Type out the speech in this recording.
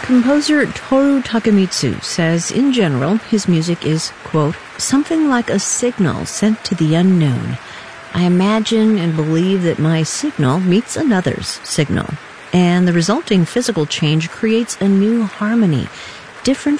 Composer Toru Takemitsu says, in general, his music is, quote, something like a signal sent to the unknown. I imagine and believe that my signal meets another's signal, and the resulting physical change creates a new harmony, different